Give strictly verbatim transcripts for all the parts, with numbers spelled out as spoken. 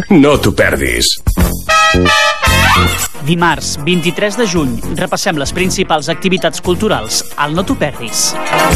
No t'ho perdis. Dimarts, vint-i-tres de juny, repassem les principals activitats culturals al No t'ho perdis.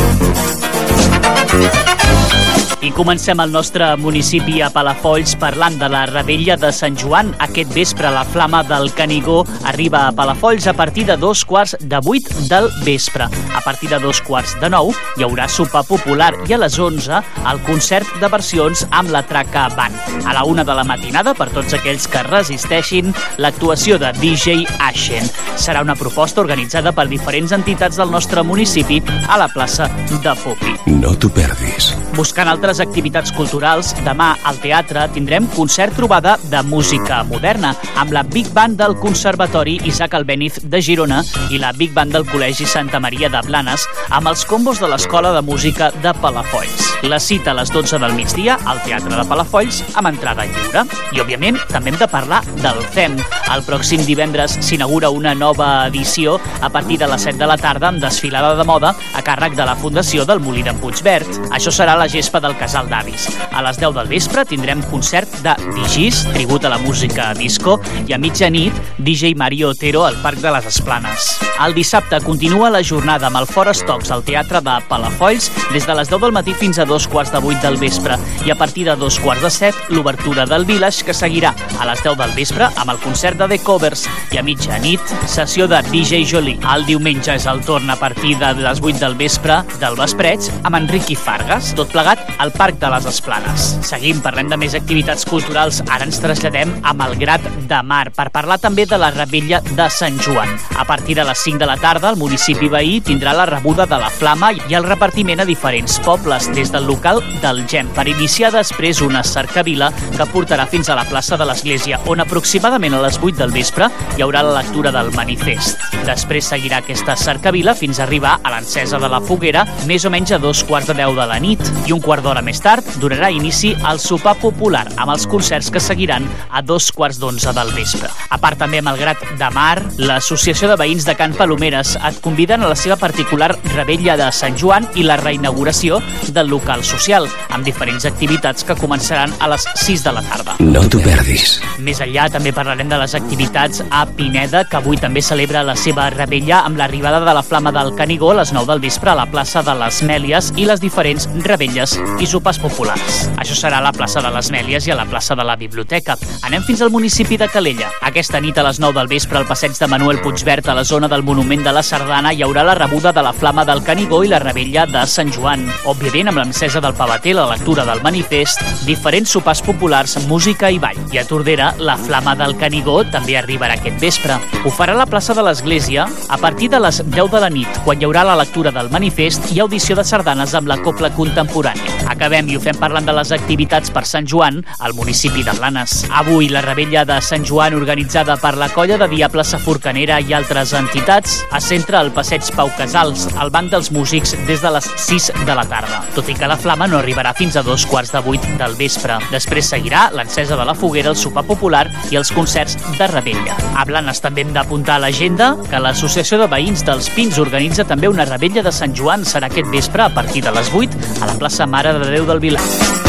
I comencem el nostre municipi a Palafolls parlant de la Revetlla de Sant Joan. Aquest vespre la Flama del Canigó arriba a Palafolls a partir de dos quarts de vuit del vespre. A partir de dos quarts de nou hi haurà sopar popular i a les onze el concert de versions amb la Traca Band. A la una de la matinada, per tots aquells que resisteixin, l'actuació de D J Ashen. Serà una proposta organitzada per diferents entitats del nostre municipi a la plaça de Popi. No t'ho perdis. Buscant altres activitats culturals, demà al teatre tindrem concert trobada de música moderna amb la Big Band del Conservatori Isaac Albéniz de Girona i la Big Band del Col·legi Santa Maria de Blanes amb els combos de l'Escola de Música de Palafolls. La cita a les dotze del migdia al Teatre de Palafolls amb entrada lliure. I, òbviament, també hem de parlar del C E M. El pròxim divendres s'inaugura una nova edició a partir de les set de la tarda amb desfilada de moda a càrrec de la Fundació del Molí d'en Puigverd. Això serà la gespa del Casal d'Avis. A les deu del vespre tindrem concert de Digis, tribut a la música disco, i a mitjanit D J Mario Otero al Parc de les Esplanes. El dissabte continua la jornada amb el Forest Talks al Teatre de Palafolls des de les deu del matí fins a dos quarts de vuit del vespre i a partir de dos quarts de set l'obertura del Village, que seguirà a les deu del vespre amb el concert de The Covers i a mitjanit sessió de D J Jolie. El diumenge és el torn a partir de les vuit del vespre del Vespreig amb Enriqui Fargas, tot plegat al Parc de les Esplanes. Seguim, parlem de més activitats culturals. Ara ens traslladem a Malgrat de Mar per parlar també de la Revetlla de Sant Joan. A partir de les cinc de la tarda, el municipi veí tindrà la rebuda de la Flama i el repartiment a diferents pobles des del local del Gem, per iniciar després una cercavila que portarà fins a la plaça de l'Església, on aproximadament a les vuit del vespre hi haurà la lectura del manifest. Després seguirà aquesta cercavila fins a arribar a l'encesa de la foguera, més o menys a dos quarts de deu de la nit, i un quart d'hora més tard donarà inici al sopar popular amb els concerts que seguiran a dos quarts d'onze del vespre. A part, també a Malgrat de Mar, l'Associació de Veïns de Can Palomeres et conviden a la seva particular Revetlla de Sant Joan i la reinauguració del local social, amb diferents activitats que començaran a les sis de la tarda. No t'ho perdis. Més enllà també parlarem de les activitats a Pineda, que avui també celebra la seva Revetlla amb l'arribada de la Flama del Canigó a les nou del vespre a la plaça de les Mèlies i les diferents revetelles i sopars populars. Això serà a la plaça de les Mèlies i a la plaça de la Biblioteca. Anem fins al municipi de Calella. Aquesta nit a les nou del vespre al passeig de Manuel Puigverd, a la zona del Monument de la Sardana, hi haurà la rebuda de la Flama del Canigó i la Revetlla de Sant Joan. Òbviament, amb l'encesa del pavater, la lectura del manifest, diferents sopars populars, música i ball. I a Tordera, la Flama del Canigó també arribarà aquest vespre. Ho farà a la plaça de l'Església a partir de les deu de la nit, quan hi haurà la lectura del manifest i audició de sardanes amb la cobla contemporània. Acabem i ho fem parlant de les activitats per Sant Joan al municipi de Blanes. Avui la Revetlla de Sant Joan, organitzada per la Colla de Diables Saforcanera i altres entitats, es centra al passeig Pau Casals, al Banc dels Músics, des de les sis de la tarda, tot i que la Flama no arribarà fins a dos quarts de vuit del vespre. Després seguirà l'encesa de la foguera, el sopar popular i els concerts de Revetlla. A Blanes també hem d'apuntar a l'agenda que l'Associació de Veïns dels Pins organitza també una Revetlla de Sant Joan. Serà aquest vespre a partir de les vuit a la plaça Mare de Déu del Vilar.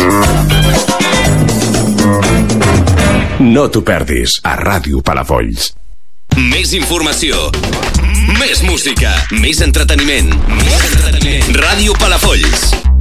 No t'ho perdis a Ràdio Palafolls. Més informació, més música, més entreteniment. Més entreteniment. Ràdio Palafolls.